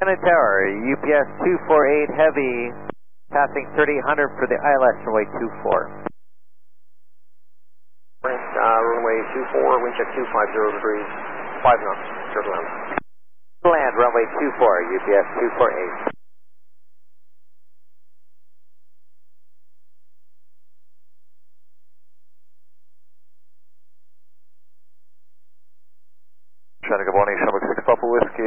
Coconut Tower, UPS 248 Heavy, passing 3000 for the ILS runway 24. Runway 24, wind check 250 degrees, 5 knots, turtle land. Land, runway 24, UPS 248. Trying to go morning, Shamrock 6 Papa Whiskey.